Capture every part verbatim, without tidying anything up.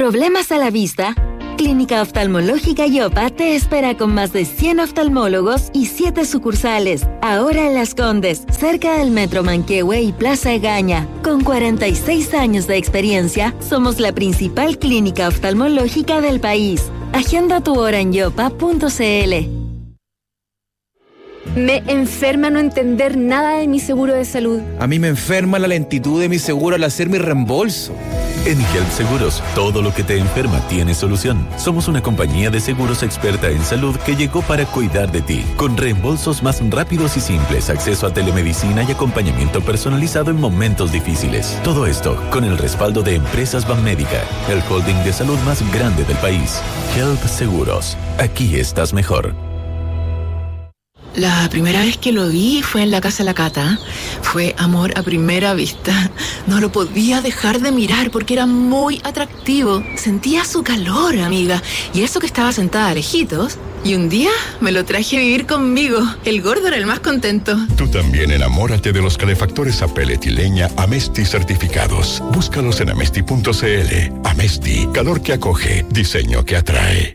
¿Problemas a la vista? Clínica Oftalmológica Yopa te espera con más de cien oftalmólogos y siete sucursales. Ahora en Las Condes, cerca del Metro Manquehue y Plaza Egaña. Con cuarenta y seis años de experiencia, somos la principal clínica oftalmológica del país. Agenda tu hora en yopa punto c l. Me enferma no entender nada de mi seguro de salud. A mí me enferma la lentitud de mi seguro al hacer mi reembolso. En Help Seguros, todo lo que te enferma tiene solución. Somos una compañía de seguros experta en salud que llegó para cuidar de ti. Con reembolsos más rápidos y simples, acceso a telemedicina y acompañamiento personalizado en momentos difíciles. Todo esto con el respaldo de Empresas Banmédica, el holding de salud más grande del país. Help Seguros. Aquí estás mejor. La primera vez que lo vi fue en la casa de la Cata. Fue amor a primera vista. No lo podía dejar de mirar porque era muy atractivo. Sentía su calor, amiga. Y eso que estaba sentada lejitos. Y un día me lo traje a vivir conmigo. El gordo era el más contento. Tú también enamórate de los calefactores a pellet y leña Amesti certificados. Búscalos en amesti punto c l. Amesti, calor que acoge, diseño que atrae.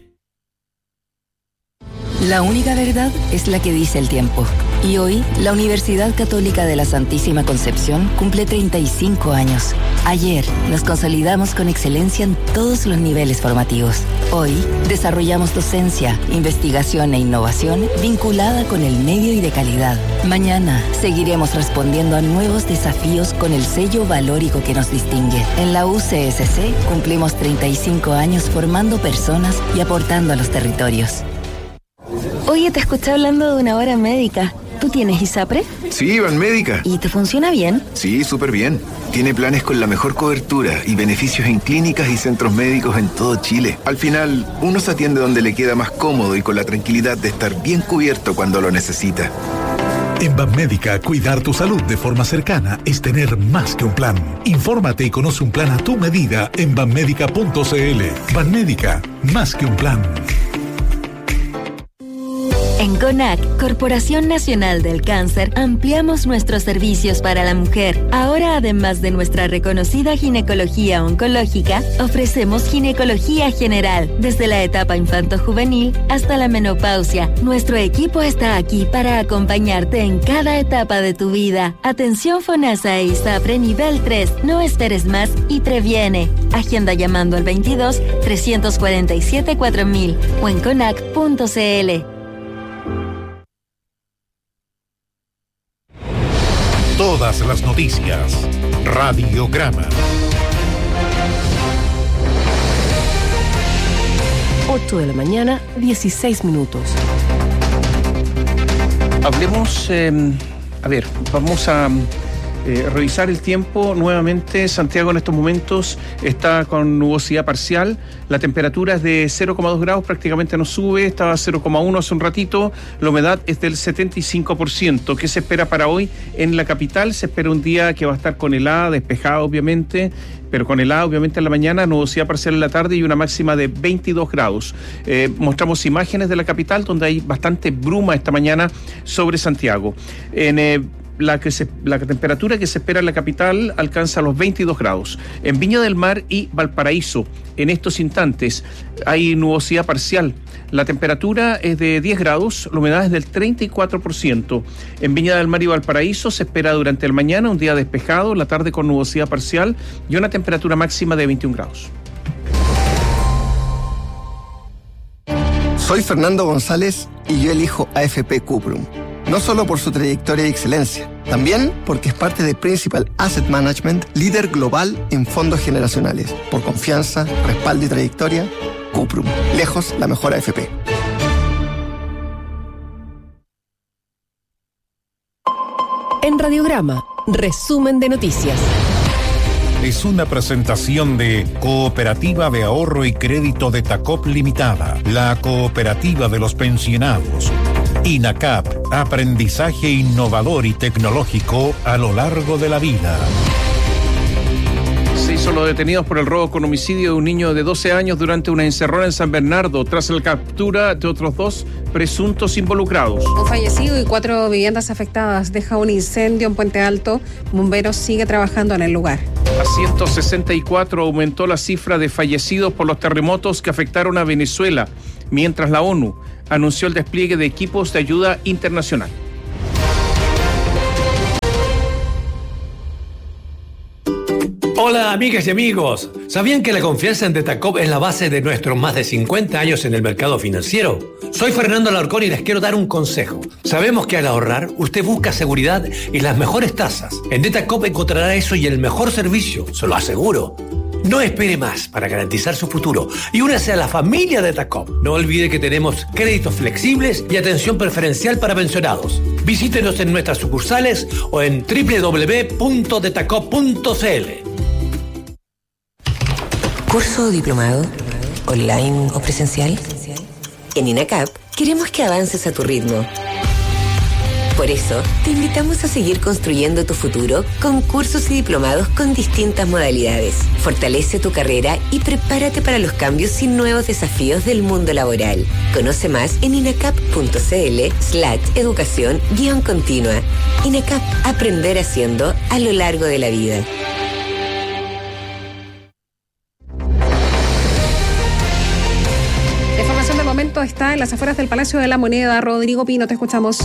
La única verdad es la que dice el tiempo. Y hoy, la Universidad Católica de la Santísima Concepción cumple treinta y cinco años. Ayer, nos consolidamos con excelencia en todos los niveles formativos. Hoy, desarrollamos docencia, investigación e innovación vinculada con el medio y de calidad. Mañana, seguiremos respondiendo a nuevos desafíos con el sello valórico que nos distingue. En la U C S C, cumplimos treinta y cinco años formando personas y aportando a los territorios. Oye, te escuché hablando de una hora médica. ¿Tú tienes ISAPRE? Sí, Banmédica. ¿Y te funciona bien? Sí, súper bien. Tiene planes con la mejor cobertura y beneficios en clínicas y centros médicos en todo Chile. Al final, uno se atiende donde le queda más cómodo y con la tranquilidad de estar bien cubierto cuando lo necesita. En Banmédica, cuidar tu salud de forma cercana es tener más que un plan. Infórmate y conoce un plan a tu medida en banmédica punto c l. Banmédica, más que un plan. En CONAC, Corporación Nacional del Cáncer, ampliamos nuestros servicios para la mujer. Ahora, además de nuestra reconocida ginecología oncológica, ofrecemos ginecología general, desde la etapa infanto-juvenil hasta la menopausia. Nuestro equipo está aquí para acompañarte en cada etapa de tu vida. Atención FONASA e ISAPRE nivel tres. No esperes más y previene. Agenda llamando al veintidós, trescientos cuarenta y siete, cuatro mil o en conac punto c l. Todas las noticias. Radiograma. ocho de la mañana, dieciséis minutos. Hablemos, eh, a ver, vamos a eh, revisar el tiempo nuevamente. Santiago en estos momentos está con nubosidad parcial. La temperatura es de cero coma dos grados, prácticamente no sube, estaba a cero coma uno hace un ratito. La humedad es del setenta y cinco por ciento. ¿Qué se espera para hoy en la capital? Se espera un día que va a estar con helada, despejado obviamente, pero con helada obviamente en la mañana, nubosidad parcial en la tarde y una máxima de veintidós grados. Eh, mostramos imágenes de la capital donde hay bastante bruma esta mañana sobre Santiago. En eh, La, que se, la temperatura que se espera en la capital alcanza los veintidós grados. En Viña del Mar y Valparaíso, en estos instantes, hay nubosidad parcial. La temperatura es de diez grados, la humedad es del treinta y cuatro por ciento. En Viña del Mar y Valparaíso se espera durante el mañana un día despejado, la tarde con nubosidad parcial y una temperatura máxima de veintiún grados. Soy Fernando González y yo elijo A F P Cuprum. No solo por su trayectoria y excelencia, también porque es parte de Principal Asset Management, líder global en fondos generacionales. Por confianza, respaldo y trayectoria, Cuprum. Lejos la mejor A F P. En Radiograma, resumen de noticias. Es una presentación de Cooperativa de Ahorro y Crédito de Tacop Limitada, la cooperativa de los pensionados. INACAP, aprendizaje innovador y tecnológico a lo largo de la vida. Se hizo los detenidos por el robo con homicidio de un niño de doce años durante una encerrona en San Bernardo. Tras la captura de otros dos presuntos involucrados. Un fallecido y cuatro viviendas afectadas deja un incendio en Puente Alto. Bomberos sigue trabajando en el lugar. A ciento sesenta y cuatro aumentó la cifra de fallecidos por los terremotos que afectaron a Venezuela, mientras la ONU anunció el despliegue de equipos de ayuda internacional. Hola amigas y amigos, ¿sabían que la confianza en Detacop es la base de nuestros más de cincuenta años en el mercado financiero? Soy Fernando Alarcón y les quiero dar un consejo. Sabemos que al ahorrar, usted busca seguridad y las mejores tasas. En Detacop encontrará eso y el mejor servicio, se lo aseguro. No espere más para garantizar su futuro y únase a la familia Detacop. No olvide que tenemos créditos flexibles y atención preferencial para pensionados. Visítenos en nuestras sucursales o en doble u doble u doble u punto detacop punto c l. ¿Curso o diplomado? ¿Online o presencial? En INACAP queremos que avances a tu ritmo. Por eso, te invitamos a seguir construyendo tu futuro con cursos y diplomados con distintas modalidades. Fortalece tu carrera y prepárate para los cambios y nuevos desafíos del mundo laboral. Conoce más en inacap punto c l slash educación guión continua. INACAP, aprender haciendo a lo largo de la vida. La información del momento está en las afueras del Palacio de la Moneda. Rodrigo Pino, te escuchamos.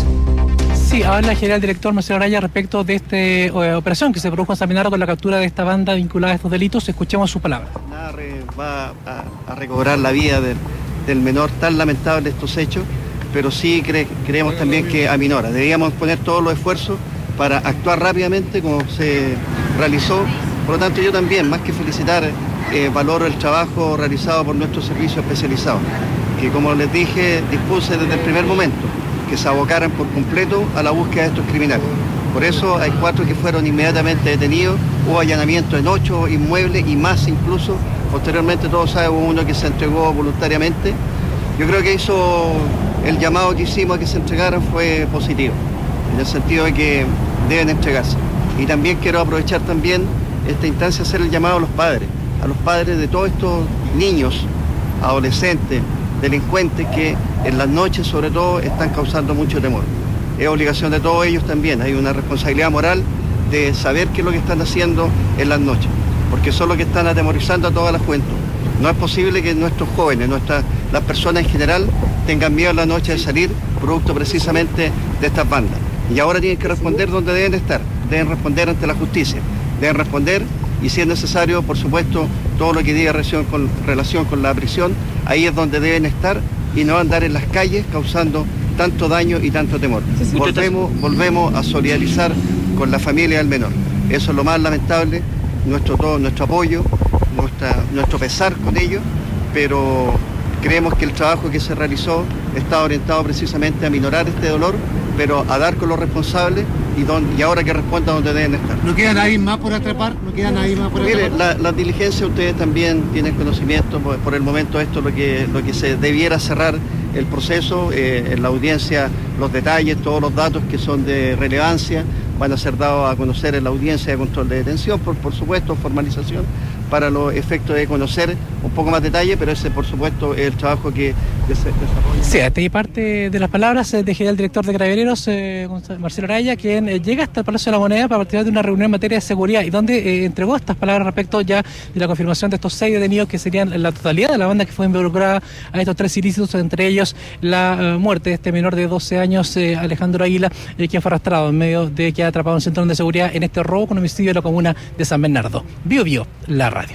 Sí, habla el general director Marcelo Araya respecto de esta eh, operación que se produjo en San Bernardo con la captura de esta banda vinculada a estos delitos. Escuchemos sus palabras. Nada va a, a recobrar la vida del, del menor, tan lamentable estos hechos, pero sí cre, creemos también que aminora. Deberíamos poner todos los esfuerzos para actuar rápidamente como se realizó. Por lo tanto, yo también, más que felicitar, eh, valoro el trabajo realizado por nuestro servicio especializado, que como les dije, dispuse desde el primer momento que se abocaran por completo a la búsqueda de estos criminales. Por eso hay cuatro que fueron inmediatamente detenidos, hubo allanamiento en ocho inmuebles y más incluso, posteriormente todos saben, hubo uno que se entregó voluntariamente. Yo creo que eso, el llamado que hicimos a que se entregaran fue positivo, en el sentido de que deben entregarse. Y también quiero aprovechar también esta instancia, hacer el llamado a los padres, a los padres de todos estos niños, adolescentes, delincuentes que en las noches sobre todo están causando mucho temor. Es obligación de todos ellos también, hay una responsabilidad moral de saber qué es lo que están haciendo en las noches, porque son los que están atemorizando a toda la juventud. No es posible que nuestros jóvenes, nuestras, las personas en general, tengan miedo en la noche de salir, producto precisamente de estas bandas. Y ahora tienen que responder donde deben estar, deben responder ante la justicia, deben responder y si es necesario, por supuesto, todo lo que diga relación con, relación con la prisión, ahí es donde deben estar y no andar en las calles causando tanto daño y tanto temor. Volvemos, volvemos a solidarizar con la familia del menor. Eso es lo más lamentable, nuestro, todo, nuestro apoyo, nuestra, nuestro pesar con ellos, pero creemos que el trabajo que se realizó está orientado precisamente a minorar este dolor, pero a dar con los responsables y, don, y ahora que respondan donde deben estar. ¿No queda nadie más por atrapar? ¿No queda nadie más por Mire, atrapar? la, las diligencias ustedes también tienen conocimiento, por, por el momento esto es lo que, lo que se debiera cerrar el proceso, eh, en la audiencia los detalles, todos los datos que son de relevancia van a ser dados a conocer en la audiencia de control de detención, por, por supuesto, formalización, para los efectos de conocer un poco más detalle, pero ese por supuesto es el trabajo que se desarrolla. Sí, esta y parte de las palabras del general director de Carabineros, eh, Marcelo Araya, quien eh, llega hasta el Palacio de la Moneda para participar de una reunión en materia de seguridad y donde eh, entregó estas palabras respecto ya de la confirmación de estos seis detenidos que serían la totalidad de la banda que fue involucrada a estos tres ilícitos, entre ellos la eh, muerte de este menor de doce años, eh, Alejandro Águila, eh, quien fue arrastrado en medio de que ha atrapado un cinturón de seguridad en este robo con homicidio de la comuna de San Bernardo. Bio Bio, la radio.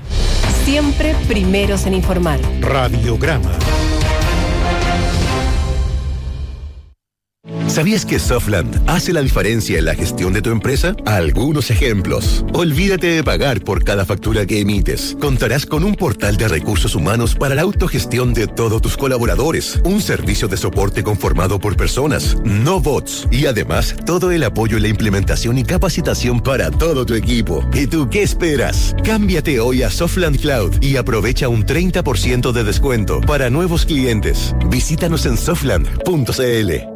Siempre primeros en informar. Radiograma. ¿Sabías que Softland hace la diferencia en la gestión de tu empresa? Algunos ejemplos. Olvídate de pagar por cada factura que emites. Contarás con un portal de recursos humanos para la autogestión de todos tus colaboradores. Un servicio de soporte conformado por personas, no bots. Y además, todo el apoyo en la implementación y capacitación para todo tu equipo. ¿Y tú qué esperas? Cámbiate hoy a Softland Cloud y aprovecha un treinta por ciento de descuento para nuevos clientes. Visítanos en softland punto c l.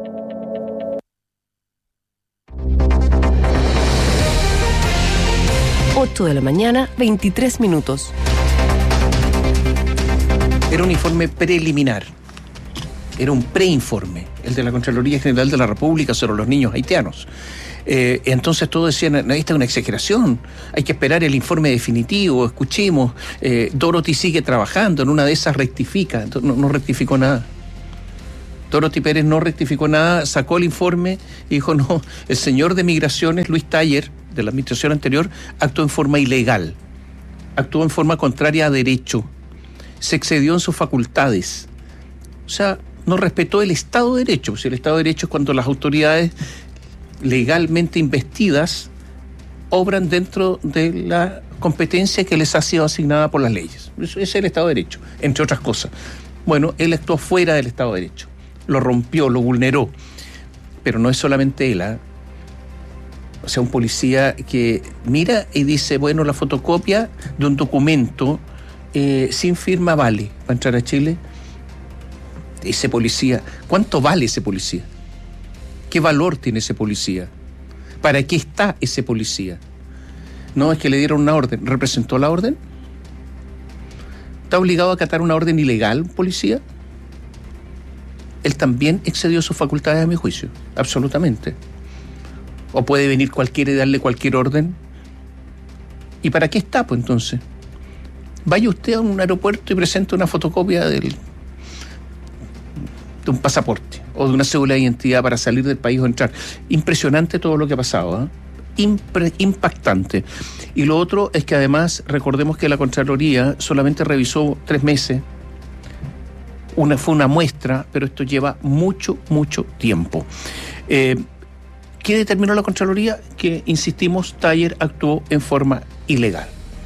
ocho de la mañana, veintitrés minutos. Era un informe preliminar era un preinforme, el de la Contraloría General de la República sobre los niños haitianos. Eh, entonces todos decían, esta es una exageración, hay que esperar el informe definitivo, escuchemos, eh, Dorothy sigue trabajando, en una de esas rectifica, entonces, no, no rectificó nada. Dorothy Pérez no rectificó nada, sacó el informe y dijo, no, el señor de Migraciones, Luis Taller, de la administración anterior, actuó en forma ilegal, actuó en forma contraria a derecho, se excedió en sus facultades, o sea, no respetó el Estado de Derecho. Si el Estado de Derecho es cuando las autoridades legalmente investidas obran dentro de la competencia que les ha sido asignada por las leyes. Eso es el Estado de Derecho, entre otras cosas. Bueno, él actuó fuera del Estado de Derecho, lo rompió, lo vulneró, pero no es solamente él, ¿eh? O sea, un policía que mira y dice, bueno, la fotocopia de un documento eh, sin firma vale para entrar a Chile. Ese policía, ¿cuánto vale ese policía? ¿Qué valor tiene ese policía? ¿Para qué está ese policía? No, es que le dieron una orden. ¿Representó la orden? ¿Está obligado a acatar una orden ilegal, policía? Él también excedió sus facultades, a mi juicio. Absolutamente. ¿O puede venir cualquiera y darle cualquier orden? ¿Y para qué está, pues, entonces? Vaya usted a un aeropuerto y presente una fotocopia del, de un pasaporte o de una cédula de identidad para salir del país o entrar. Impresionante todo lo que ha pasado, ¿eh? Impre- impactante. Y lo otro es que además, recordemos que la Contraloría solamente revisó tres meses, una, fue una muestra, pero esto lleva mucho, mucho tiempo. Eh, ¿Qué determinó la Contraloría? Que, insistimos, Taller actuó en forma ilegal.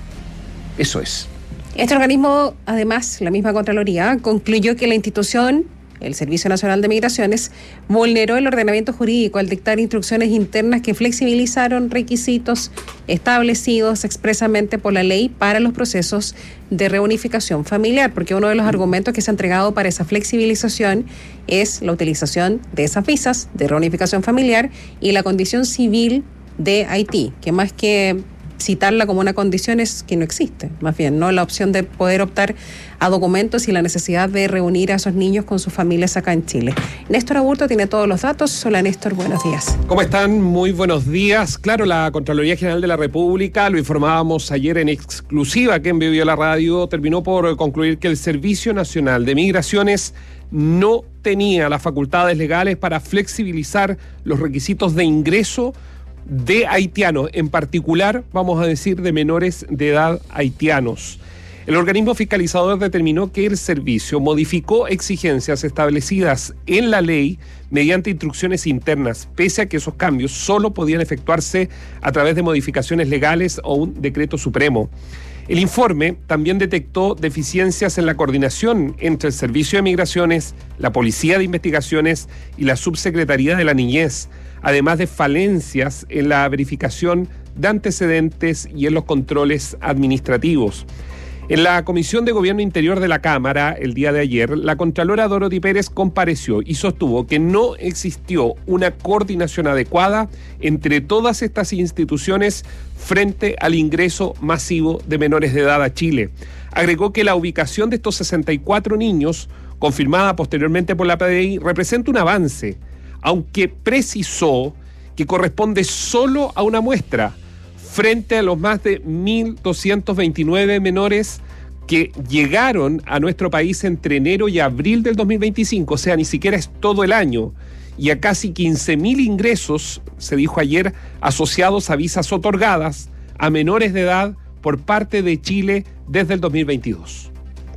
Eso es. Este organismo, además, la misma Contraloría, concluyó que la institución, el Servicio Nacional de Migraciones, vulneró el ordenamiento jurídico al dictar instrucciones internas que flexibilizaron requisitos establecidos expresamente por la ley para los procesos de reunificación familiar, porque uno de los argumentos que se ha entregado para esa flexibilización es la utilización de esas visas de reunificación familiar y la condición civil de Haití, que más que citarla como una condición es que no existe, más bien, ¿no? La opción de poder optar a documentos y la necesidad de reunir a esos niños con sus familias acá en Chile. Néstor Aburto tiene todos los datos. Hola, Néstor, buenos días. ¿Cómo están? Muy buenos días. Claro, la Contraloría General de la República, lo informábamos ayer en exclusiva que en Vivió la Radio, terminó por concluir que el Servicio Nacional de Migraciones no tenía las facultades legales para flexibilizar los requisitos de ingreso de haitianos, en particular, vamos a decir, de menores de edad haitianos. El organismo fiscalizador determinó que el servicio modificó exigencias establecidas en la ley mediante instrucciones internas, pese a que esos cambios solo podían efectuarse a través de modificaciones legales o un decreto supremo. El informe también detectó deficiencias en la coordinación entre el Servicio de Migraciones, la Policía de Investigaciones y la Subsecretaría de la Niñez, además de falencias en la verificación de antecedentes y en los controles administrativos. En la Comisión de Gobierno Interior de la Cámara, el día de ayer, la Contralora Dorothy Pérez compareció y sostuvo que no existió una coordinación adecuada entre todas estas instituciones frente al ingreso masivo de menores de edad a Chile. Agregó que la ubicación de estos sesenta y cuatro niños, confirmada posteriormente por la P D I, representa un avance, aunque precisó que corresponde solo a una muestra, frente a los más de mil doscientos veintinueve menores que llegaron a nuestro país entre enero y abril del dos mil veinticinco, o sea, ni siquiera es todo el año, y a casi quince mil ingresos, se dijo ayer, asociados a visas otorgadas a menores de edad por parte de Chile desde el dos mil veintidós.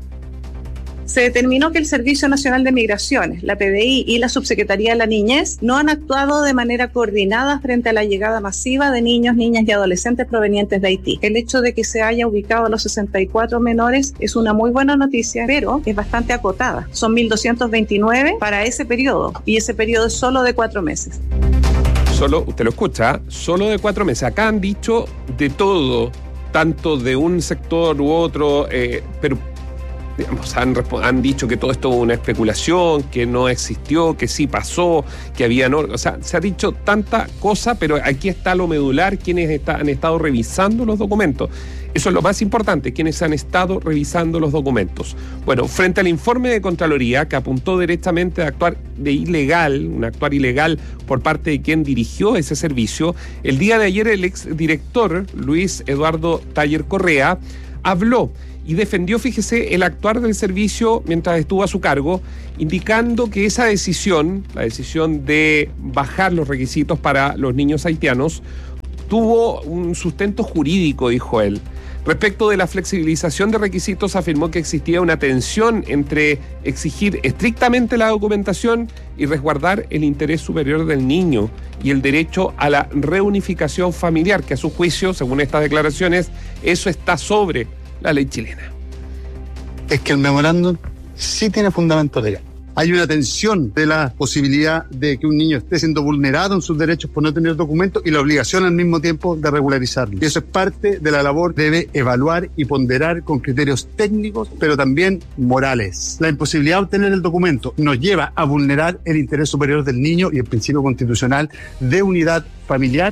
Se determinó que el Servicio Nacional de Migraciones, la P D I y la Subsecretaría de la Niñez no han actuado de manera coordinada frente a la llegada masiva de niños, niñas y adolescentes provenientes de Haití. El hecho de que se haya ubicado a los sesenta y cuatro menores es una muy buena noticia, pero es bastante acotada. Son mil doscientos veintinueve para ese periodo, y ese periodo es solo de cuatro meses. Solo, usted lo escucha, solo de cuatro meses. Acá han dicho de todo, tanto de un sector u otro, eh, pero digamos, han, han dicho que todo esto es una especulación, que no existió, que sí pasó, que había no, o sea, se ha dicho tanta cosa, pero aquí está lo medular, quienes está, han estado revisando los documentos. Eso es lo más importante, quienes han estado revisando los documentos. Bueno, frente al informe de Contraloría, que apuntó directamente a actuar de ilegal, un actuar ilegal por parte de quien dirigió ese servicio, el día de ayer el exdirector Luis Eduardo Taller Correa habló y defendió, fíjese, el actuar del servicio mientras estuvo a su cargo, indicando que esa decisión, la decisión de bajar los requisitos para los niños haitianos, tuvo un sustento jurídico, dijo él. Respecto de la flexibilización de requisitos, afirmó que existía una tensión entre exigir estrictamente la documentación y resguardar el interés superior del niño y el derecho a la reunificación familiar, que a su juicio, según estas declaraciones, eso está sobre la ley chilena. Es que el memorándum sí tiene fundamento legal. Hay una tensión de la posibilidad de que un niño esté siendo vulnerado en sus derechos por no tener documentos y la obligación al mismo tiempo de regularizarlo. Y eso es parte de la labor, debe evaluar y ponderar con criterios técnicos, pero también morales. La imposibilidad de obtener el documento nos lleva a vulnerar el interés superior del niño y el principio constitucional de unidad familiar.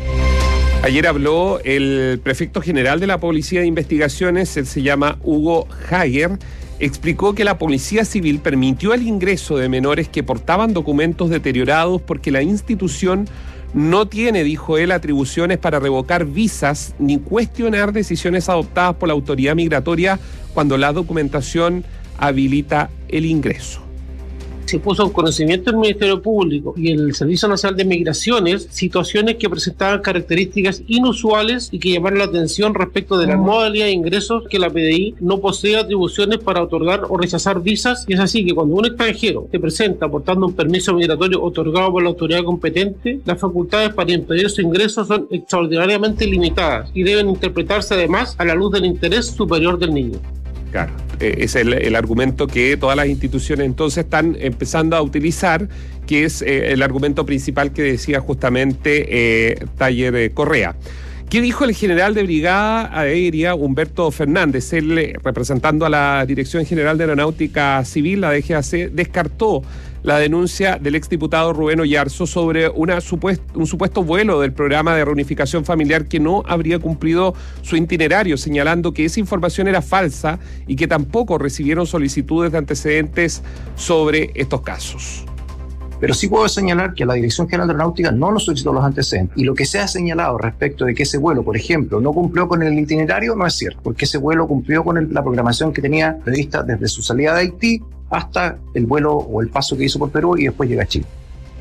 Ayer habló el prefecto general de la Policía de Investigaciones, él se llama Hugo Hager. Explicó que la Policía Civil permitió el ingreso de menores que portaban documentos deteriorados porque la institución no tiene, dijo él, atribuciones para revocar visas ni cuestionar decisiones adoptadas por la autoridad migratoria cuando la documentación habilita el ingreso. Se puso en conocimiento del Ministerio Público y el Servicio Nacional de Migraciones situaciones que presentaban características inusuales y que llamaron la atención respecto de la modalidad de ingresos, que la P D I no posee atribuciones para otorgar o rechazar visas, y es así que cuando un extranjero se presenta portando un permiso migratorio otorgado por la autoridad competente, las facultades para impedir su ingreso son extraordinariamente limitadas y deben interpretarse además a la luz del interés superior del niño. Claro, eh, es el, el argumento que todas las instituciones entonces están empezando a utilizar, que es eh, el argumento principal que decía justamente eh, Taller eh, Correa. ¿Qué dijo el general de Brigada Aérea, Humberto Fernández? Él, eh, representando a la Dirección General de Aeronáutica Civil, la D G A C, descartó la denuncia del exdiputado Rubén Oyarzo sobre una supuest, un supuesto vuelo del programa de reunificación familiar que no habría cumplido su itinerario, señalando que esa información era falsa y que tampoco recibieron solicitudes de antecedentes sobre estos casos. Pero sí puedo señalar que la Dirección General de Aeronáutica no nos solicitó los antecedentes. Y lo que se ha señalado respecto de que ese vuelo, por ejemplo, no cumplió con el itinerario, no es cierto, porque ese vuelo cumplió con el, la programación que tenía prevista desde su salida de Haití hasta el vuelo o el paso que hizo por Perú y después llega a Chile.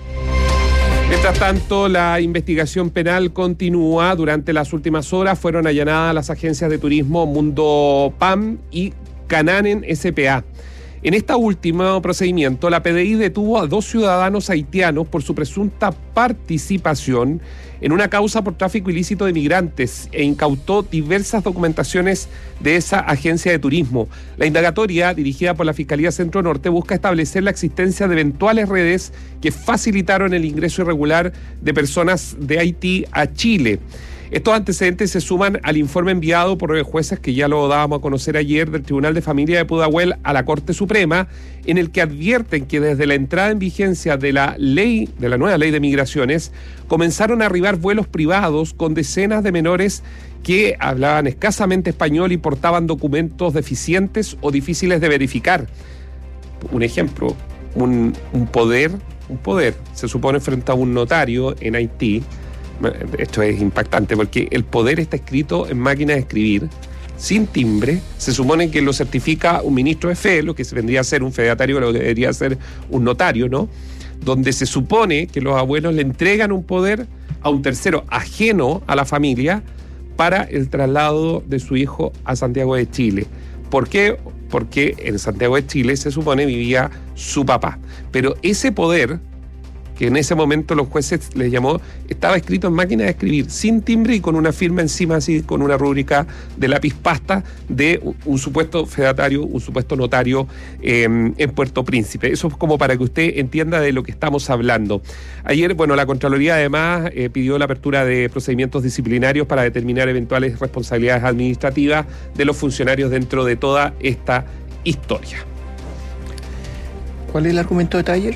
Mientras tanto, la investigación penal continúa. Durante las últimas horas fueron allanadas las agencias de turismo Mundo P A M y Cananen S P A. En este último procedimiento, la P D I detuvo a dos ciudadanos haitianos por su presunta participación en una causa por tráfico ilícito de migrantes e incautó diversas documentaciones de esa agencia de turismo. La indagatoria, dirigida por la Fiscalía Centro Norte, busca establecer la existencia de eventuales redes que facilitaron el ingreso irregular de personas de Haití a Chile. Estos antecedentes se suman al informe enviado por nueve jueces, que ya lo dábamos a conocer ayer, del Tribunal de Familia de Pudahuel a la Corte Suprema, en el que advierten que desde la entrada en vigencia de la ley, de la nueva ley de migraciones, comenzaron a arribar vuelos privados con decenas de menores que hablaban escasamente español y portaban documentos deficientes o difíciles de verificar. Un ejemplo, un, un poder, un poder, se supone frente a un notario en Haití. Esto es impactante porque el poder está escrito en máquina de escribir, sin timbre. Se supone que lo certifica un ministro de fe, lo que vendría a ser un fedatario, lo que debería ser un notario, ¿no? Donde se supone que los abuelos le entregan un poder a un tercero ajeno a la familia para el traslado de su hijo a Santiago de Chile. ¿Por qué? Porque en Santiago de Chile se supone vivía su papá. Pero ese poder, que en ese momento los jueces les llamó, estaba escrito en máquina de escribir, sin timbre y con una firma encima, así, con una rúbrica de lápiz pasta de un, un supuesto fedatario, un supuesto notario eh, en Puerto Príncipe. Eso es como para que usted entienda de lo que estamos hablando. Ayer, bueno, la Contraloría además eh, pidió la apertura de procedimientos disciplinarios para determinar eventuales responsabilidades administrativas de los funcionarios dentro de toda esta historia. ¿Cuál es el argumento de Taller?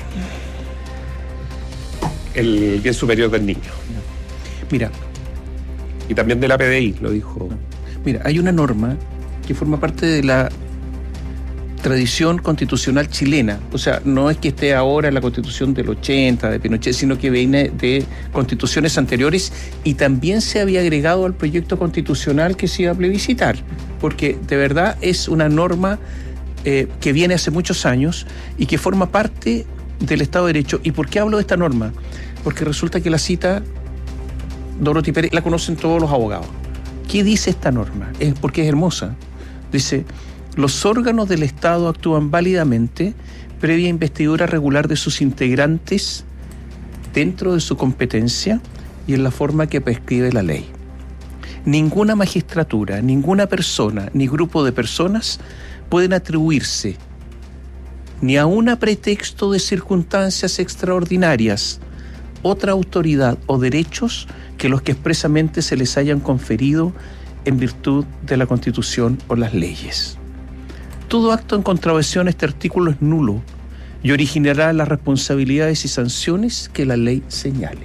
El bien superior del niño. Mira. Y también de la P D I, lo dijo. Mira, hay una norma que forma parte de la tradición constitucional chilena. O sea, no es que esté ahora en la Constitución del ochenta, de Pinochet, sino que viene de constituciones anteriores y también se había agregado al proyecto constitucional que se iba a plebiscitar, porque de verdad es una norma eh, que viene hace muchos años y que forma parte del Estado de Derecho. ¿Y por qué hablo de esta norma? Porque resulta que la cita Dorothy Pérez la conocen todos los abogados. ¿Qué dice esta norma? Es porque es hermosa. Dice: los órganos del Estado actúan válidamente previa investidura regular de sus integrantes dentro de su competencia y en la forma que prescribe la ley. Ninguna magistratura, ninguna persona, ni grupo de personas pueden atribuirse ni aun a pretexto de circunstancias extraordinarias otra autoridad o derechos que los que expresamente se les hayan conferido en virtud de la Constitución o las leyes. Todo acto en contravención a este artículo es nulo y originará las responsabilidades y sanciones que la ley señale.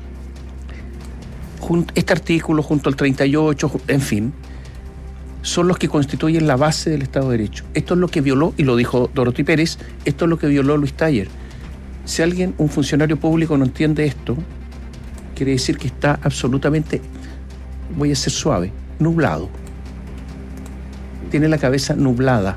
Este artículo, junto al treinta y ocho, en fin, son los que constituyen la base del Estado de Derecho. Esto es lo que violó, y lo dijo Dorothy Pérez, esto es lo que violó Luis Taller. Si alguien, un funcionario público, no entiende esto, quiere decir que está absolutamente, voy a ser suave, nublado. Tiene la cabeza nublada.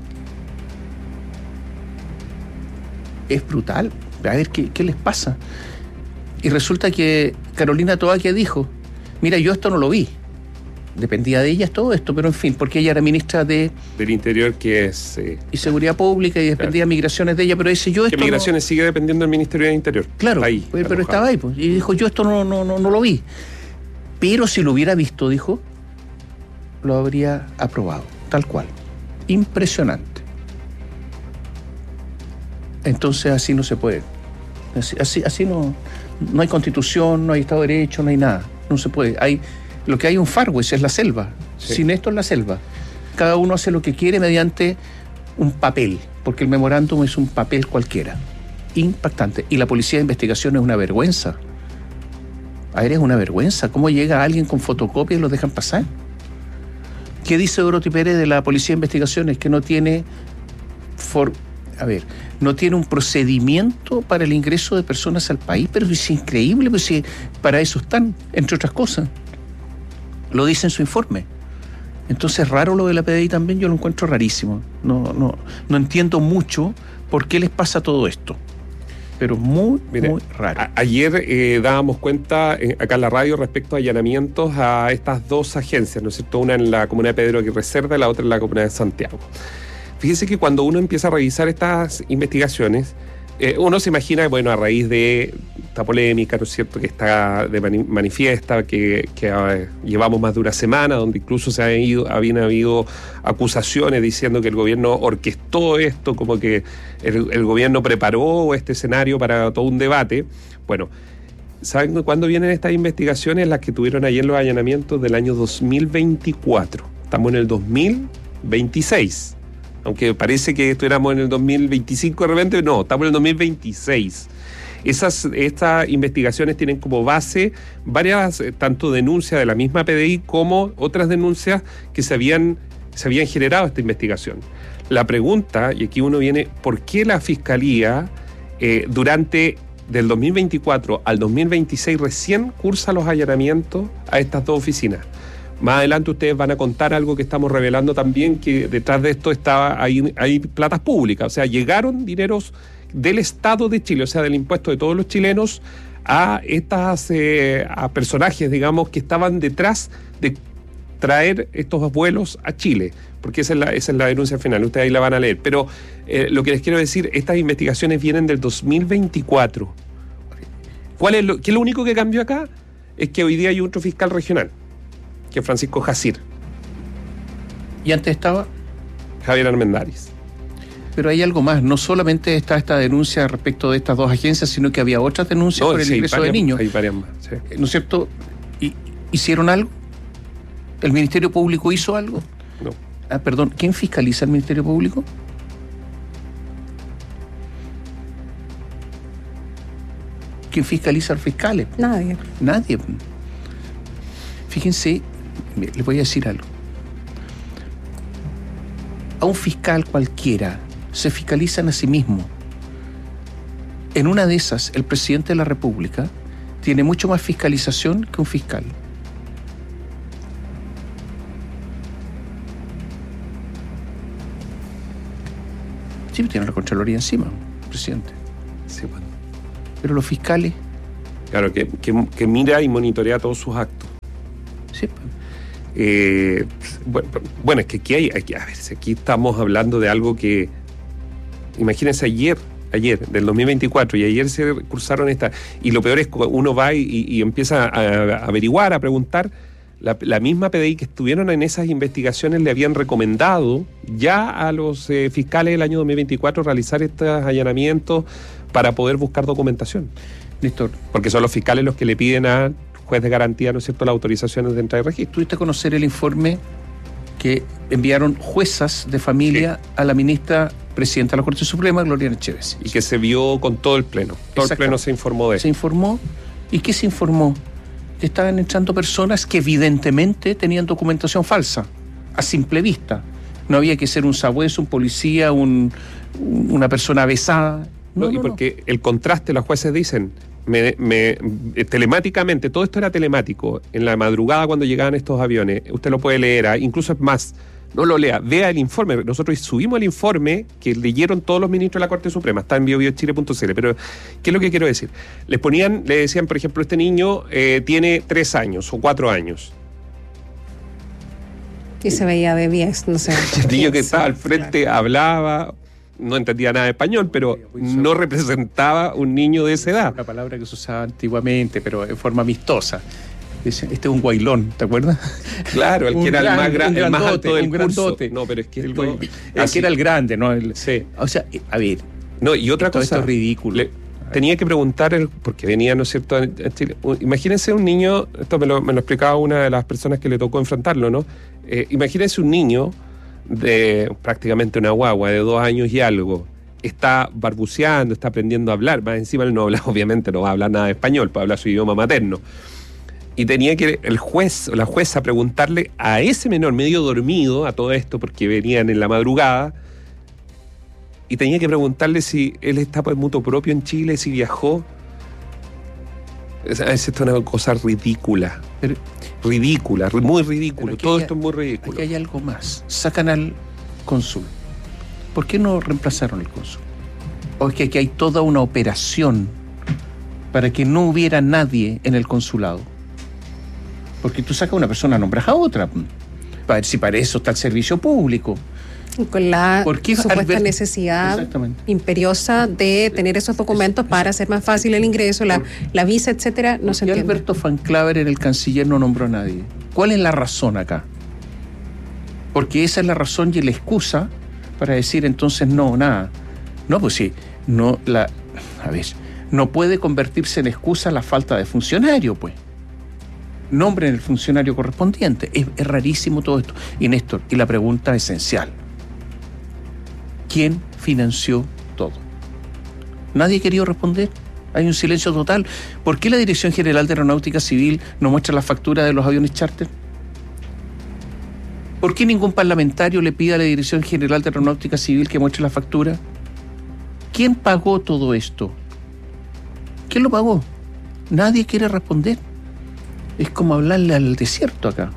Es brutal. A ver, ¿qué, qué les pasa? Y resulta que Carolina Toaquia dijo: mira, yo esto no lo vi. Dependía de ella todo esto, pero en fin, porque ella era ministra de... del Interior, que es... Eh, y Seguridad Pública, y dependía de claro. Migraciones de ella, pero dice yo esto que Migraciones no... sigue dependiendo del Ministerio del Interior. Claro, ahí, pero, pero estaba ahí, pues, y dijo yo esto no, no, no, no lo vi. Pero si lo hubiera visto, dijo, lo habría aprobado, tal cual. Impresionante. Entonces así no se puede. Así, así, así no, no hay Constitución, no hay Estado de Derecho, no hay nada. No se puede. Hay... Lo que hay un Far West es la selva. Sí. Sin esto es la selva. Cada uno hace lo que quiere mediante un papel, porque el memorándum es un papel cualquiera. Impactante. Y la policía de investigación es una vergüenza. A ver, es una vergüenza. ¿Cómo llega alguien con fotocopia y los dejan pasar? ¿Qué dice Dorothy Pérez de la policía de investigaciones? Que no tiene... For... A ver, no tiene un procedimiento para el ingreso de personas al país, pero es increíble, pues si para eso están, entre otras cosas. Lo dice en su informe. Entonces, raro lo de la P D I también, yo lo encuentro rarísimo. No, no, no entiendo mucho por qué les pasa todo esto. Pero muy, Mire, muy raro. A- ayer eh, dábamos cuenta eh, acá en la radio respecto a allanamientos a estas dos agencias, ¿no es cierto? Una en la comuna de Pedro Aguirre Cerda y la otra en la comuna de Santiago. Fíjese que cuando uno empieza a revisar estas investigaciones, eh, uno se imagina, bueno, a raíz de esta polémica, ¿no es cierto?, que está de mani- manifiesta, que, que uh, llevamos más de una semana, donde incluso se ha ido, habían habido acusaciones diciendo que el gobierno orquestó esto, como que el, el gobierno preparó este escenario para todo un debate. Bueno, ¿saben cuándo vienen estas investigaciones? Las que tuvieron ayer los allanamientos del año dos mil veinticuatro. Estamos en el dos mil veintiséis. Aunque parece que estuviéramos en el dos mil veinticinco de repente, no, estamos en el dos mil veintiséis. Esas, estas investigaciones tienen como base varias, tanto denuncias de la misma P D I como otras denuncias que se habían, se habían generado esta investigación. La pregunta, y aquí uno viene, ¿por qué la Fiscalía eh, durante del dos mil veinticuatro al dos mil veintiséis recién cursa los allanamientos a estas dos oficinas? Más adelante ustedes van a contar algo que estamos revelando también, que detrás de esto estaba hay, hay platas públicas, o sea, llegaron dineros del Estado de Chile, o sea, del impuesto de todos los chilenos, a estas eh, a personajes, digamos, que estaban detrás de traer estos vuelos a Chile, porque esa es la, esa es la denuncia final, ustedes ahí la van a leer. Pero eh, lo que les quiero decir, estas investigaciones vienen del dos mil veinticuatro. ¿Cuál es lo, ¿Qué es lo único que cambió acá? Es que hoy día hay otro fiscal regional, que es Francisco Jacir. ¿Y antes estaba? Javier Armendáriz. Pero hay algo más, no solamente está esta denuncia respecto de estas dos agencias, sino que había otras denuncias no, por el sí, ingreso varias, de niños. Hay varias más, sí. ¿No es cierto? ¿Y, ¿Hicieron algo? ¿El Ministerio Público hizo algo? No. ah, perdón, ¿quién fiscaliza el Ministerio Público? ¿Quién fiscaliza a los fiscales? Nadie. Nadie. Fíjense, les voy a decir algo. A un fiscal cualquiera se fiscalizan a sí mismo. En una de esas, el presidente de la República tiene mucho más fiscalización que un fiscal. Sí, tiene la Contraloría encima, presidente. Sí, bueno. Pero los fiscales... Claro, que, que, que mira y monitorea todos sus actos. Sí. Eh, bueno, bueno, es que aquí hay... Aquí, a ver, aquí estamos hablando de algo que... Imagínense ayer, ayer, del dos mil veinticuatro, y ayer se cursaron esta... Y lo peor es que uno va y, y empieza a, a averiguar, a preguntar... La, la misma P D I que estuvieron en esas investigaciones le habían recomendado ya a los eh, fiscales del año dos mil veinticuatro realizar estos allanamientos para poder buscar documentación. Néstor, porque son los fiscales los que le piden al juez de garantía, ¿no es cierto?, las autorizaciones de entrada de registro. ¿Tuviste a conocer el informe que enviaron juezas de familia sí. a la ministra presidenta de la Corte Suprema, Gloriana Echeverri? Y que se vio con todo el pleno. Todo el pleno se informó de eso. Se informó. ¿Y qué se informó? Que estaban entrando personas que evidentemente tenían documentación falsa, a simple vista. No había que ser un sabueso, un policía, un, una persona besada. No, no, y porque no. El contraste, los jueces dicen, me, me, telemáticamente, todo esto era telemático, en la madrugada cuando llegaban estos aviones, usted lo puede leer, ¿eh? Incluso es más, no lo lea, vea el informe. Nosotros subimos el informe que leyeron todos los ministros de la Corte Suprema, está en bio bio chile punto c l. Pero, ¿qué es lo que quiero decir? Les ponían, le decían, por ejemplo, este niño eh, tiene tres años o cuatro años. Y se veía de diez, no sé. El niño que estaba al frente claro. hablaba, no entendía nada de español, pero no representaba un niño de esa edad. Una palabra que se usaba antiguamente, pero en forma amistosa. Este es un guailón, ¿te acuerdas? Claro, el que era gran, el más grande, el más alto del curso. No, pero es que el, esto, el que era el grande, ¿no? El, sí. O sea, a ver. No, y otra todo cosa. Esto es ridículo. Le, tenía que preguntar, porque venía, ¿no es cierto? En Chile. Imagínense un niño, esto me lo, me lo explicaba una de las personas que le tocó enfrentarlo, ¿no? Eh, imagínense un niño de prácticamente una guagua de dos años y algo. Está barbuceando, está aprendiendo a hablar. Más encima él no habla, obviamente no va a hablar nada de español, para hablar su idioma materno. Y tenía que el juez o la jueza preguntarle a ese menor medio dormido a todo esto, porque venían en la madrugada, y tenía que preguntarle si él está por mutuo propio en Chile, si viajó. Es, es esto una cosa ridícula. Pero, ridícula, muy ridículo. Todo hay, esto es muy ridículo. Aquí hay algo más. Sacan al cónsul. ¿Por qué no reemplazaron al cónsul? O es que aquí hay toda una operación para que no hubiera nadie en el consulado. Porque tú sacas a una persona, nombras a otra. Para ver si para eso está el servicio público. Con la supuesta Albert... necesidad imperiosa de tener esos documentos es, para hacer más fácil el ingreso, la, la visa, etcétera, no se entiende. Alberto Van Claver en el canciller no nombró a nadie. ¿Cuál es la razón acá? Porque esa es la razón y la excusa para decir entonces no, nada. No, pues sí, no, la, a ver, no puede convertirse en excusa la falta de funcionario, pues. Nombren el funcionario correspondiente. Es, es rarísimo todo esto. Y Néstor, y la pregunta esencial. ¿Quién financió todo? Nadie ha querido responder. Hay un silencio total. ¿Por qué la Dirección General de Aeronáutica Civil no muestra la factura de los aviones charter? ¿Por qué ningún parlamentario le pide a la Dirección General de Aeronáutica Civil que muestre la factura? ¿Quién pagó todo esto? ¿Quién lo pagó? Nadie quiere responder. Es como hablarle al desierto acá.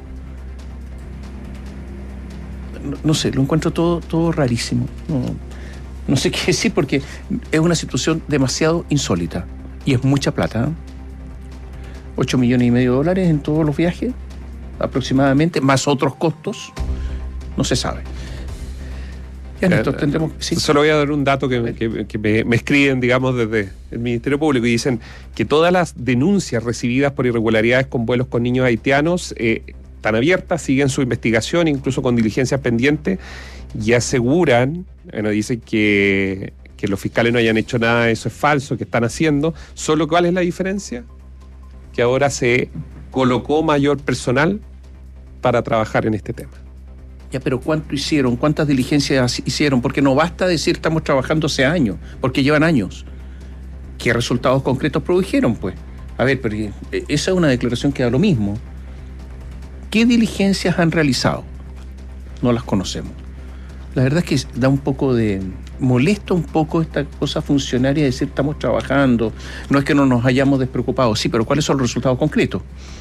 No, no sé, lo encuentro todo, todo rarísimo. No, no sé qué decir porque es una situación demasiado insólita. Y es mucha plata. ¿eh? Ocho millones y medio de dólares en todos los viajes, aproximadamente, más otros costos. No se sabe. Ya, Néstor, tendremos, sí. Solo voy a dar un dato que, que, que me, me escriben, digamos, desde el Ministerio Público y dicen que todas las denuncias recibidas por irregularidades con vuelos con niños haitianos eh, están abiertas, siguen su investigación, incluso con diligencias pendientes, y aseguran, bueno, dicen que, que los fiscales no hayan hecho nada, eso es falso, que están haciendo. Solo, ¿cuál es la diferencia? Que ahora se colocó mayor personal para trabajar en este tema. Ya, pero ¿cuánto hicieron? ¿Cuántas diligencias hicieron? Porque no basta decir estamos trabajando hace años, porque llevan años. ¿Qué resultados concretos produjeron, pues? A ver, pero esa es una declaración que da lo mismo. ¿Qué diligencias han realizado? No las conocemos. La verdad es que da un poco de... molesta un poco esta cosa funcionaria de decir estamos trabajando, no es que no nos hayamos despreocupado, sí, pero ¿cuáles son los resultados concretos?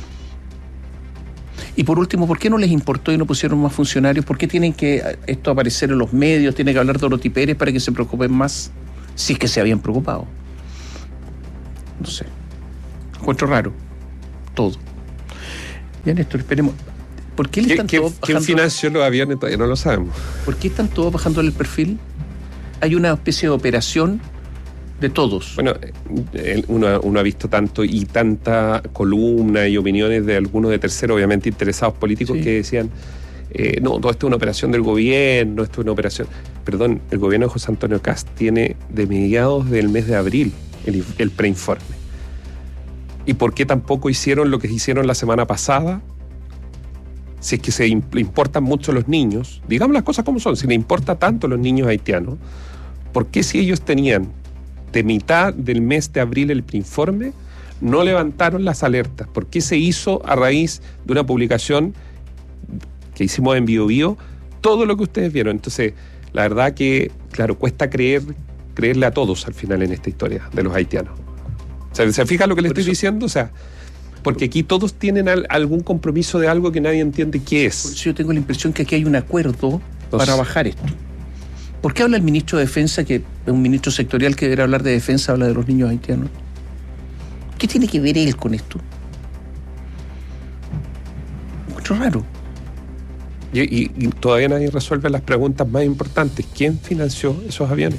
Y por último, ¿por qué no les importó y no pusieron más funcionarios? ¿Por qué tienen que esto aparecer en los medios? ¿Tiene que hablar Dorothy Pérez para que se preocupen más? Si es que se habían preocupado. No sé. Encuentro raro. Todo. Ya, Néstor, esperemos. ¿Por qué le están ¿Qué, todos bajando? ¿Quién financió los aviones? Todavía no lo sabemos. ¿Por qué están todos bajando el perfil? Hay una especie de operación de todos. Bueno, uno, uno ha visto tanto y tanta columna y opiniones de algunos de terceros, obviamente interesados políticos, sí, que decían, eh, no, todo esto es una operación del gobierno, esto es una operación... Perdón, el gobierno de José Antonio Kast tiene de mediados del mes de abril el, el preinforme. ¿Y por qué tampoco hicieron lo que hicieron la semana pasada? Si es que se imp- importan mucho los niños, digamos las cosas como son, si le importa tanto los niños haitianos, ¿por qué si ellos tenían de mitad del mes de abril el preinforme, no levantaron las alertas? ¿Por qué se hizo a raíz de una publicación que hicimos en Bio Bio todo lo que ustedes vieron? Entonces, la verdad que, claro, cuesta creer, creerle a todos al final en esta historia de los haitianos. O sea, ¿se fija lo que le estoy diciendo? O sea, porque aquí todos tienen al, algún compromiso de algo que nadie entiende qué es. Por eso yo tengo la impresión que aquí hay un acuerdo Entonces, para bajar esto. ¿Por qué habla el ministro de Defensa, que es un ministro sectorial que debería hablar de defensa, habla de los niños haitianos? ¿Qué tiene que ver él con esto? Mucho raro. Y, y, y todavía nadie resuelve las preguntas más importantes. ¿Quién financió esos aviones?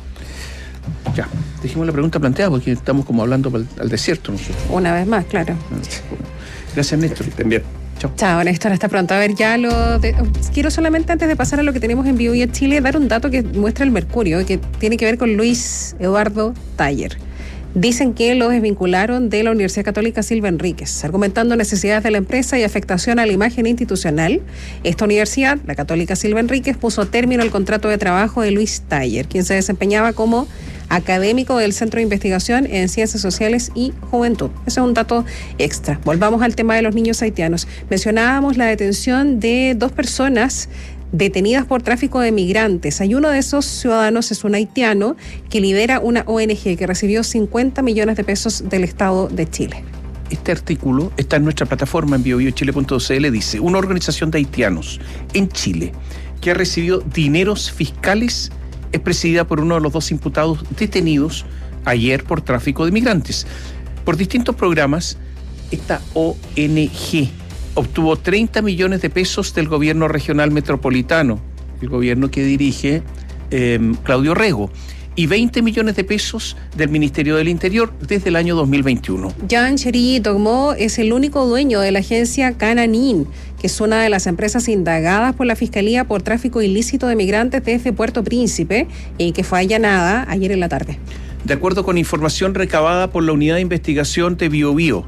Ya, dejemos la pregunta planteada porque estamos como hablando al, al desierto nosotros. Una vez más, claro. Gracias, Néstor. Bien. Chao. Chao, Néstor, hasta pronto. A ver, ya lo... De... Quiero solamente, antes de pasar a lo que tenemos en Bio Bio Chile, dar un dato que muestra el Mercurio, que tiene que ver con Luis Eduardo Taller. Dicen que lo desvincularon de la Universidad Católica Silva Enríquez, argumentando necesidades de la empresa y afectación a la imagen institucional. Esta universidad, la Católica Silva Enríquez, puso término al contrato de trabajo de Luis Taller, quien se desempeñaba como académico del Centro de Investigación en Ciencias Sociales y Juventud. Ese es un dato extra. Volvamos al tema de los niños haitianos. Mencionábamos la detención de dos personas detenidas por tráfico de migrantes. Hay uno de esos ciudadanos, es un haitiano, que lidera una O N G que recibió cincuenta millones de pesos del Estado de Chile. Este artículo está en nuestra plataforma en bio bio chile punto c l. Dice, una organización de haitianos en Chile que ha recibido dineros fiscales es presidida por uno de los dos imputados detenidos ayer por tráfico de migrantes. Por distintos programas, esta O N G obtuvo treinta millones de pesos del gobierno regional metropolitano, el gobierno que dirige eh, Claudio Rego, y veinte millones de pesos del Ministerio del Interior desde el año dos mil veintiuno. Jean Chery Togmo es el único dueño de la agencia Cananín, que es una de las empresas indagadas por la Fiscalía por tráfico ilícito de migrantes desde Puerto Príncipe y que fue allanada ayer en la tarde. De acuerdo con información recabada por la Unidad de Investigación de Bio Bio,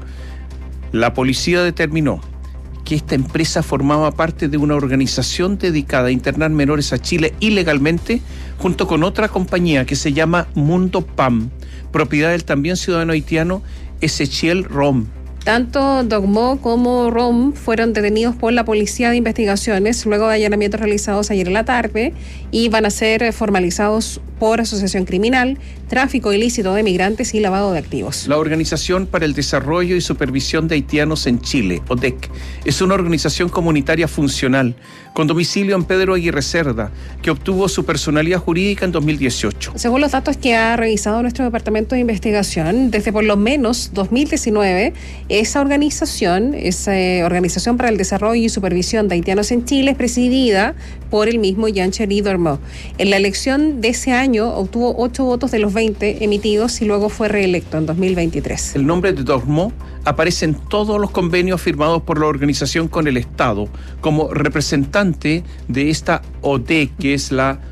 la policía determinó que esta empresa formaba parte de una organización dedicada a internar menores a Chile ilegalmente, junto con otra compañía que se llama Mundo P A M, propiedad del también ciudadano haitiano Ezechiel Rom. Tanto Dogmo como Rom fueron detenidos por la Policía de Investigaciones luego de allanamientos realizados ayer en la tarde y van a ser formalizados por asociación criminal, tráfico ilícito de migrantes y lavado de activos. La Organización para el Desarrollo y Supervisión de Haitianos en Chile, O D E C, es una organización comunitaria funcional con domicilio en Pedro Aguirre Cerda, que obtuvo su personalidad jurídica en dos mil dieciocho. Según los datos que ha revisado nuestro Departamento de Investigación, desde por lo menos dos mil diecinueve, esa organización, esa Organización para el Desarrollo y Supervisión de Haitianos en Chile, es presidida por el mismo Jean Chery Togmo. En la elección de ese año obtuvo ocho votos de los veinte emitidos y luego fue reelecto en dos mil veintitrés. El nombre de Togmo aparece en todos los convenios firmados por la organización con el Estado como representante de esta O D E C, que es la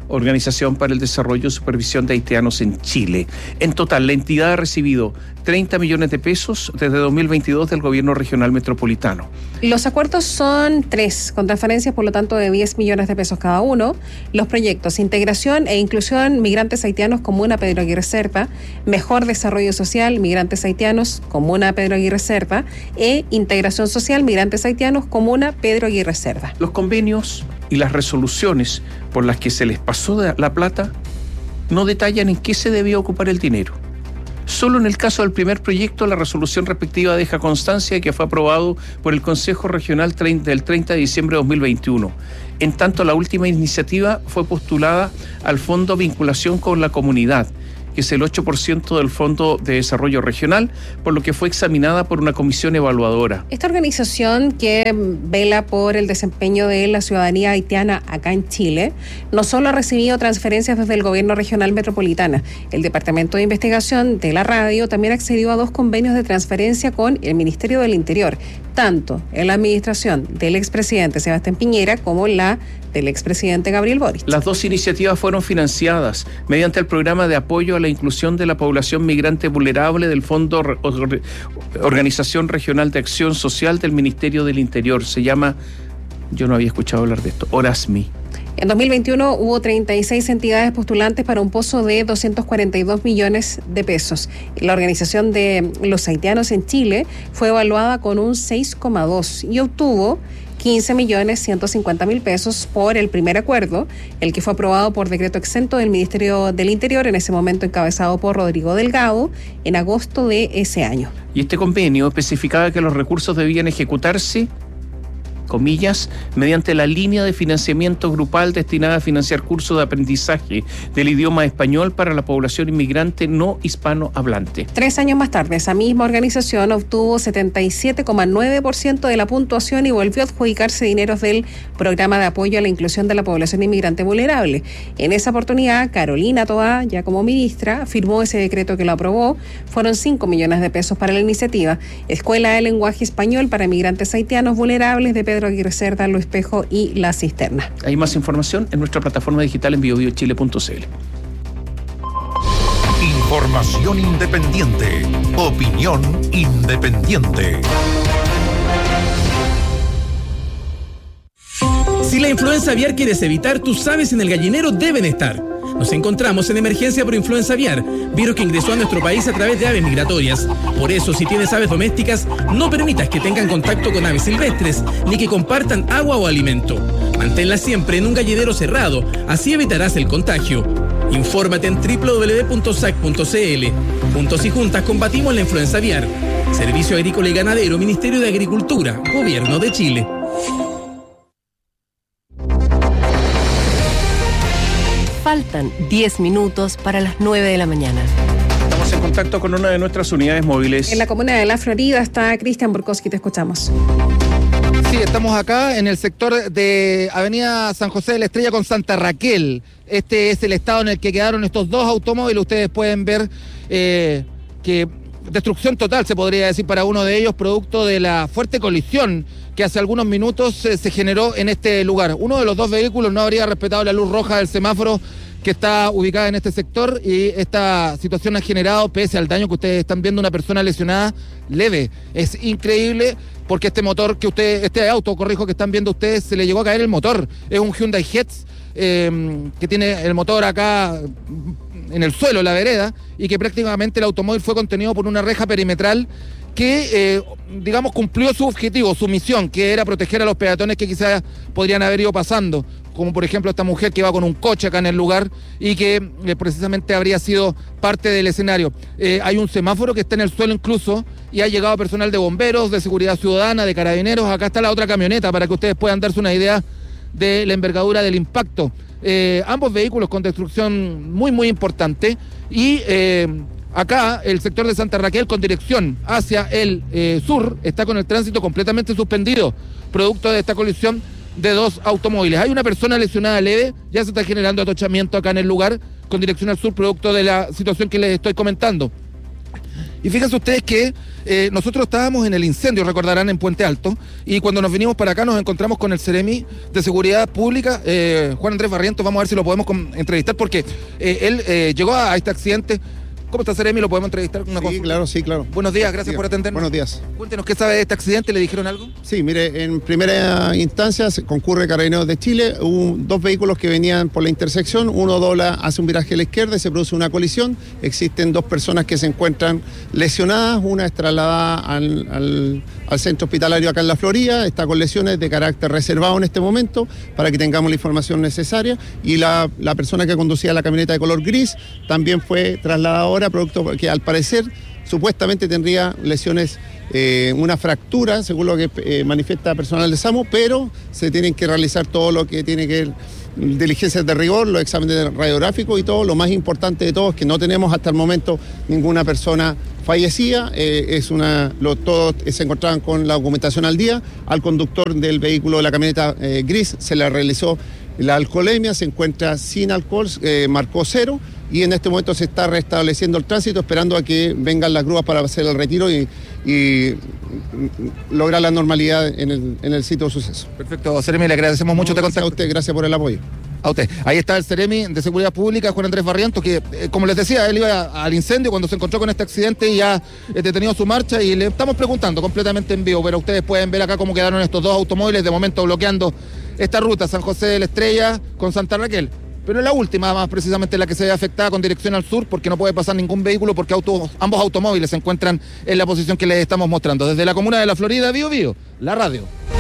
Organización para el Desarrollo y Supervisión de Haitianos en Chile. En total, la entidad ha recibido treinta millones de pesos desde dos mil veintidós del Gobierno Regional Metropolitano. Los acuerdos son tres, con transferencias por lo tanto de diez millones de pesos cada uno. Los proyectos Integración e Inclusión Migrantes Haitianos, Comuna Pedro Aguirre Cerda, Mejor Desarrollo Social Migrantes Haitianos, Comuna Pedro Aguirre Cerda, e Integración Social Migrantes Haitianos, Comuna Pedro Aguirre Cerda. Los convenios y las resoluciones por las que se les pasó la plata no detallan en qué se debió ocupar el dinero. Solo en el caso del primer proyecto, la resolución respectiva deja constancia de que fue aprobado por el Consejo Regional del treinta de diciembre de dos mil veintiuno. En tanto, la última iniciativa fue postulada al Fondo Vinculación con la Comunidad, que es el ocho por ciento del Fondo de Desarrollo Regional, por lo que fue examinada por una comisión evaluadora. Esta organización que vela por el desempeño de la ciudadanía haitiana acá en Chile, no solo ha recibido transferencias desde el Gobierno Regional Metropolitana, el Departamento de Investigación de la Radio también accedió a dos convenios de transferencia con el Ministerio del Interior, tanto en la administración del expresidente Sebastián Piñera como la del expresidente Gabriel Boric. Las dos iniciativas fueron financiadas mediante el programa de apoyo a la inclusión de la población migrante vulnerable del Fondo Organización Regional de Acción Social del Ministerio del Interior. Se llama, yo no había escuchado hablar de esto, ORASMI. En dos mil veintiuno hubo treinta y seis entidades postulantes para un pozo de doscientos cuarenta y dos millones de pesos. La organización de los haitianos en Chile fue evaluada con un seis coma dos y obtuvo quince millones ciento cincuenta mil pesos por el primer acuerdo, el que fue aprobado por decreto exento del Ministerio del Interior, en ese momento encabezado por Rodrigo Delgado, en agosto de ese año. Y este convenio especificaba que los recursos debían ejecutarse, comillas, mediante la línea de financiamiento grupal destinada a financiar cursos de aprendizaje del idioma español para la población inmigrante no hispanohablante. Tres años más tarde, esa misma organización obtuvo setenta y siete coma nueve por ciento de la puntuación y volvió a adjudicarse dineros del programa de apoyo a la inclusión de la población inmigrante vulnerable. En esa oportunidad, Carolina Toá, ya como ministra, firmó ese decreto que lo aprobó. Fueron cinco millones de pesos para la iniciativa Escuela de Lenguaje Español para Migrantes Haitianos Vulnerables de Pedro Aguirre Cerda, Lo Espejo y La Cisterna. Hay más información en nuestra plataforma digital en bio bio chile punto c l. Información independiente. Opinión independiente. Si la influenza aviar quieres evitar, tus aves en el gallinero deben estar. Nos encontramos en emergencia por influenza aviar, virus que ingresó a nuestro país a través de aves migratorias. Por eso, si tienes aves domésticas, no permitas que tengan contacto con aves silvestres, ni que compartan agua o alimento. Manténlas siempre en un gallinero cerrado, así evitarás el contagio. Infórmate en doble u doble u doble u punto s a c punto c l. Juntos y juntas combatimos la influenza aviar. Servicio Agrícola y Ganadero, Ministerio de Agricultura, Gobierno de Chile. Faltan diez minutos para las nueve de la mañana. Estamos en contacto con una de nuestras unidades móviles. En la comuna de La Florida está Cristian Burkowski, te escuchamos. Sí, estamos acá en el sector de Avenida San José de la Estrella con Santa Raquel. Este es el estado en el que quedaron estos dos automóviles. Ustedes pueden ver eh, que destrucción total, se podría decir, para uno de ellos, producto de la fuerte colisión que hace algunos minutos eh, se generó en este lugar. Uno de los dos vehículos no habría respetado la luz roja del semáforo que está ubicada en este sector, y esta situación ha generado, pese al daño que ustedes están viendo, una persona lesionada leve. Es increíble porque este motor que ustedes, este auto, corrijo, que están viendo ustedes, se le llegó a caer el motor. Es un Hyundai Getz eh, que tiene el motor acá en el suelo, en la vereda, y que prácticamente el automóvil fue contenido por una reja perimetral que, eh, digamos, cumplió su objetivo, su misión, que era proteger a los peatones que quizás podrían haber ido pasando, como por ejemplo esta mujer que va con un coche acá en el lugar y que eh, precisamente habría sido parte del escenario. Eh, hay un semáforo que está en el suelo incluso, y ha llegado personal de bomberos, de seguridad ciudadana, de carabineros. Acá está la otra camioneta para que ustedes puedan darse una idea de la envergadura del impacto. Eh, ambos vehículos con destrucción muy muy importante, y eh, acá el sector de Santa Raquel con dirección hacia el eh, sur está con el tránsito completamente suspendido, producto de esta colisión de dos automóviles. Hay una persona lesionada leve, ya se está generando atochamiento acá en el lugar con dirección al sur, producto de la situación que les estoy comentando. Y fíjense ustedes que Eh, nosotros estábamos en el incendio, recordarán, en Puente Alto, y cuando nos vinimos para acá nos encontramos con el Ceremi de Seguridad Pública, eh, Juan Andrés Barrientos. Vamos a ver si lo podemos con, entrevistar, porque eh, él eh, llegó a, a este accidente. ¿Cómo está, Ceremi? ¿Lo podemos entrevistar? Una sí, claro, sí, claro. Buenos días, gracias Diga. por atendernos. Buenos días. Cuéntenos, ¿qué sabe de este accidente? ¿Le dijeron algo? Sí, mire, en primera instancia se concurre Carabineros de Chile, hubo dos vehículos que venían por la intersección, uno dobla, hace un viraje a la izquierda y se produce una colisión. Existen dos personas que se encuentran lesionadas, una es trasladada al, al, al centro hospitalario acá en La Florida, está con lesiones de carácter reservado en este momento para que tengamos la información necesaria, y la, la persona que conducía la camioneta de color gris también fue trasladada ahora, producto que al parecer supuestamente tendría lesiones, eh, una fractura, según lo que eh, manifiesta personal de SAMU, pero se tienen que realizar todo lo que tiene que ver diligencias de rigor, los exámenes radiográficos y todo. Lo más importante de todo es que no tenemos hasta el momento ninguna persona fallecida, eh, es una, lo, todos se encontraban con la documentación al día. Al conductor del vehículo de la camioneta eh, gris se le realizó la alcoholemia, se encuentra sin alcohol, eh, marcó cero, y en este momento se está restableciendo el tránsito, esperando a que vengan las grúas para hacer el retiro y, y lograr la normalidad en el, en el sitio de suceso. Perfecto, Ceremi, le agradecemos mucho este contacto. A usted, gracias por el apoyo. A usted. Ahí está el Ceremi de Seguridad Pública, Juan Andrés Barrientos, que, eh, como les decía, él iba al incendio cuando se encontró con este accidente y ya eh, detenido su marcha, y le estamos preguntando completamente en vivo, pero ustedes pueden ver acá cómo quedaron estos dos automóviles de momento bloqueando esta ruta, San José de la Estrella con Santa Raquel. Pero es la última, más precisamente la que se ve afectada, con dirección al sur, porque no puede pasar ningún vehículo, porque auto, ambos automóviles se encuentran en la posición que les estamos mostrando. Desde la comuna de La Florida, Bío Bío, la radio.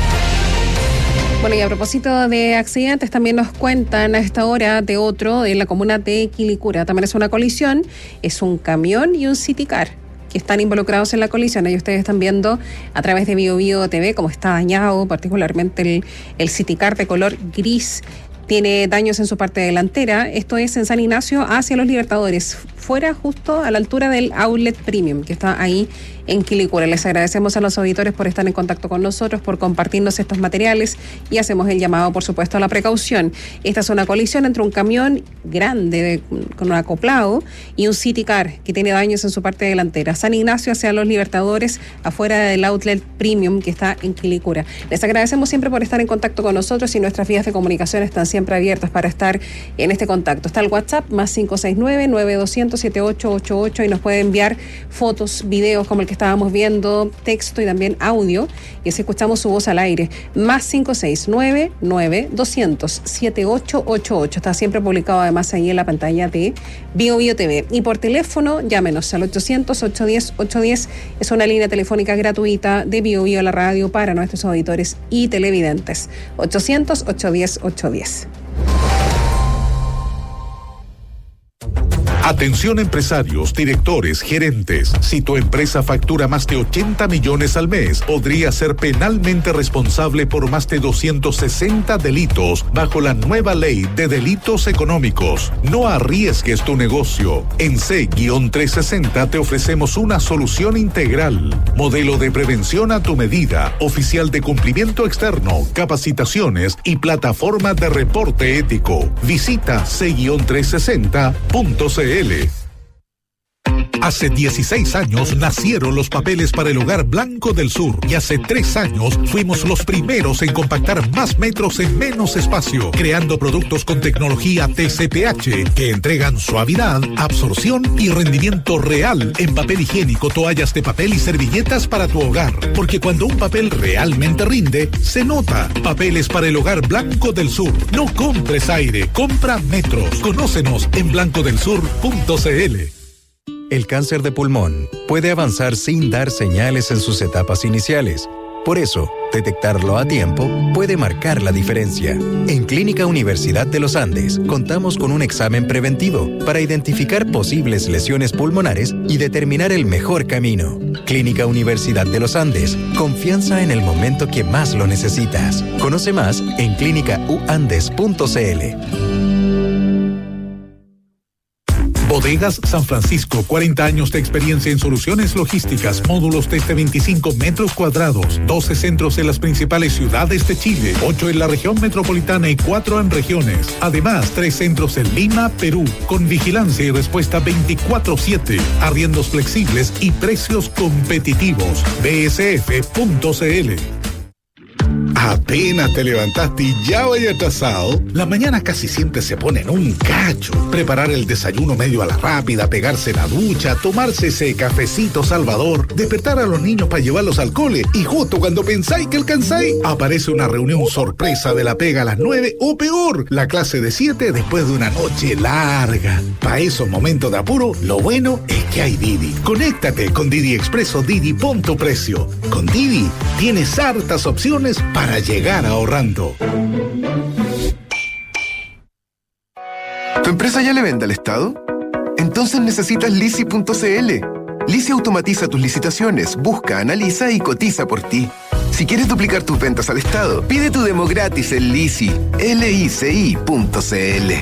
Bueno, y a propósito de accidentes, también nos cuentan a esta hora de otro en la comuna de Quilicura. También es una colisión, es un camión y un Citicar que están involucrados en la colisión. Ahí ustedes están viendo a través de Bío Bío T V cómo está dañado, particularmente el, el Citicar de color gris. Tiene daños en su parte delantera. Esto es en San Ignacio hacia Los Libertadores, fuera justo a la altura del Outlet Premium, que está ahí en Quilicura. Les agradecemos a los auditores por estar en contacto con nosotros, por compartirnos estos materiales, y hacemos el llamado, por supuesto, a la precaución. Esta es una colisión entre un camión grande de, con un acoplado y un Citicar que tiene daños en su parte delantera. San Ignacio hacia Los Libertadores, afuera del Outlet Premium, que está en Quilicura. Les agradecemos siempre por estar en contacto con nosotros, y nuestras vías de comunicación están siempre abiertas para estar en este contacto. Está el WhatsApp más cinco seis nueve, nueve dos cero cero, siete ocho ocho ocho, y nos puede enviar fotos, videos como el que estábamos viendo, texto y también audio, y así escuchamos su voz al aire. Más cinco seis nueve, nueve dos cero cero, siete ocho ocho ocho. Está siempre publicado además ahí en la pantalla de Bío Bío T V. Y por teléfono, llámenos al ochocientos, ochocientos diez, ochocientos diez. Es una línea telefónica gratuita de Bío Bío, la radio, para nuestros auditores y televidentes. ochocientos, ochocientos diez, ochocientos diez. Atención empresarios, directores, gerentes. Si tu empresa factura más de ochenta millones al mes, podría ser penalmente responsable por más de doscientos sesenta delitos bajo la nueva ley de delitos económicos. No arriesgues tu negocio. En C trescientos sesenta te ofrecemos una solución integral. Modelo de prevención a tu medida, oficial de cumplimiento externo, capacitaciones y plataforma de reporte ético. Visita C trescientos sesenta punto c l. Hace dieciséis años nacieron los papeles para el hogar Blanco del Sur, y hace tres años fuimos los primeros en compactar más metros en menos espacio, creando productos con tecnología T C P H que entregan suavidad, absorción y rendimiento real en papel higiénico, toallas de papel y servilletas para tu hogar. Porque cuando un papel realmente rinde, se nota. Papeles para el hogar Blanco del Sur. No compres aire, compra metros. Conócenos en blanco del sur punto c l. El cáncer de pulmón puede avanzar sin dar señales en sus etapas iniciales. Por eso, detectarlo a tiempo puede marcar la diferencia. En Clínica Universidad de los Andes, contamos con un examen preventivo para identificar posibles lesiones pulmonares y determinar el mejor camino. Clínica Universidad de los Andes, confianza en el momento que más lo necesitas. Conoce más en clínica u andes punto c l. Bodegas San Francisco, cuarenta años de experiencia en soluciones logísticas, módulos desde veinticinco metros cuadrados, doce centros en las principales ciudades de Chile, ocho en la región metropolitana y cuatro en regiones. Además, tres centros en Lima, Perú, con vigilancia y respuesta veinticuatro siete, arriendos flexibles y precios competitivos. B S F punto C L. Apenas te levantaste y ya vaya atrasado. Las mañanas casi siempre se ponen un cacho. Preparar el desayuno medio a la rápida, pegarse la ducha, tomarse ese cafecito salvador, despertar a los niños para llevarlos al cole y justo cuando pensáis que alcanzáis, aparece una reunión sorpresa de la pega a las nueve o peor, la clase de siete después de una noche larga. Para esos momentos de apuro, lo bueno es que hay Didi. Conéctate con Didi Expreso Didi Punto Precio. Con Didi tienes hartas opciones para llegar ahorrando. ¿Tu empresa ya le vende al Estado? Entonces necesitas Lisi punto C L. Lisi automatiza tus licitaciones, busca, analiza y cotiza por ti. Si quieres duplicar tus ventas al Estado, pide tu demo gratis en Lisi, L I C I punto C L.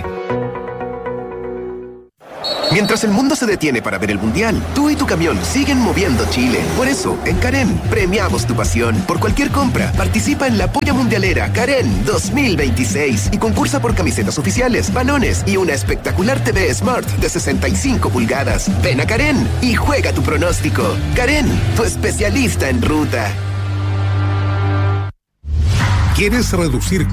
Mientras el mundo se detiene para ver el Mundial, tú y tu camión siguen moviendo Chile. Por eso, en Carén, premiamos tu pasión. Por cualquier compra, participa en la Polla Mundialera Carén dos mil veintiséis y concursa por camisetas oficiales, balones y una espectacular T V Smart de sesenta y cinco pulgadas. Ven a Carén y juega tu pronóstico. Carén, tu especialista en ruta. ¿Quieres reducir